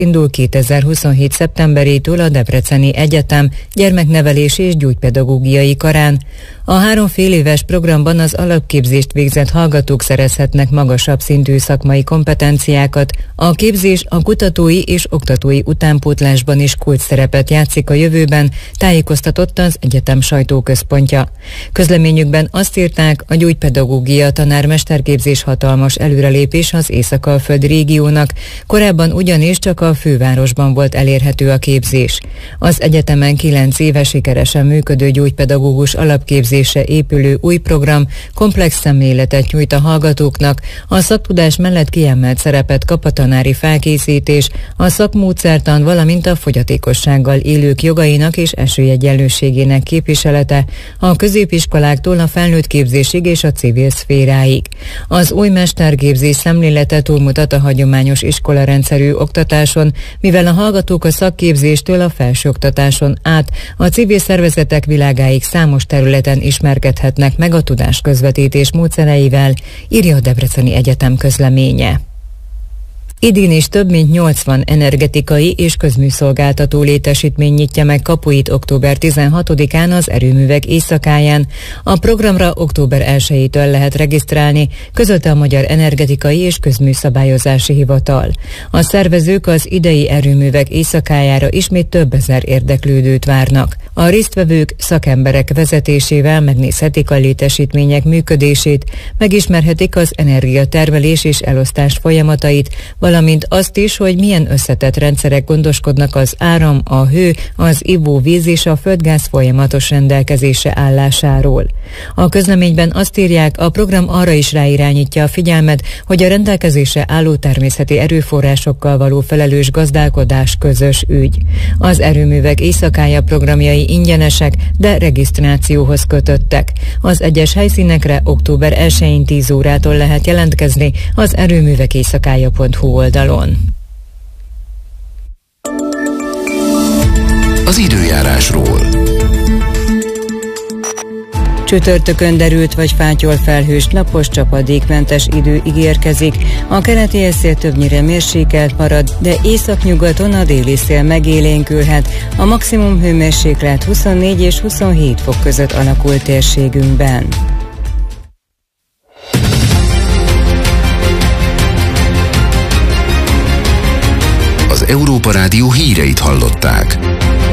indul 2027. szeptemberétől a Debreceni Egyetem gyermeknevelési és gyógypedagógiai karán. A 3 féléves programban az alapképzést végzett hallgatók szerezhetnek magasabb szintű szakmai kompetenciákat. A képzés a kutatói és oktatói utánpótlásban is kulcsszerepet játszik a jövőben, tájékoztatott az egyetem sajtóközpontja. Közleményükben azt írták, a gyógypedagógia tanármesterképzés hatalmas előrelépés az Észak-Alföld régiónak, korábban ugyanis csak a fővárosban volt elérhető a képzés. Az egyetemen 9 éve sikeresen működő gyógypedagógus alapképzése épülő új program komplex szemléletet nyújt a hallgatóknak, a szaktudás mellett kiemelt szerepet kap a tanári felkészítés, a szakmódszertan, valamint a fogyatékossággal élők jogainak és esélyegyenlőségének képviselete a középiskoláktól a felnőtt képzésig és a civil szféráig. Az új mesterképzés szemlélete túlmutat a hagyományos iskolarendszerű oktatáson, mivel a hallgatók a szakképzéstől a felsőoktatáson át a civil szervezetek világáig számos területen ismerkedhetnek meg a tudásközvetítés módszereivel, írja a Debreceni Egyetem közleménye. Idén is több mint 80 energetikai és közműszolgáltató létesítmény nyitja meg kapuit október 16-án az erőművek éjszakáján. A programra október 1-től lehet regisztrálni, közölte a Magyar Energetikai és Közműszabályozási Hivatal. A szervezők az idei erőművek éjszakájára ismét több ezer érdeklődőt várnak. A résztvevők szakemberek vezetésével megnézhetik a létesítmények működését, megismerhetik az energiatermelés és elosztás folyamatait, valamint azt is, hogy milyen összetett rendszerek gondoskodnak az áram, a hő, az ivóvíz és a földgáz folyamatos rendelkezésre állásáról. A közleményben azt írják, a program arra is ráirányítja a figyelmet, hogy a rendelkezésre álló természeti erőforrásokkal való felelős gazdálkodás közös ügy. Az erőművek éjszakája programjai ingyenesek, de regisztrációhoz kötöttek. Az egyes helyszínekre október 1-én 10 órától lehet jelentkezni az erőművekéjszakája.hu oldalon. Az időjárásról. Csütörtökön derült vagy fátyol felhős, napos, csapadékmentes idő ígérkezik. A keleti szél többnyire mérsékelt marad, de északnyugaton a déli szél megélénkülhet. A maximum hőmérséklet 24 és 27 fok között alakul térségünkben. Az Európa Rádió híreit hallották.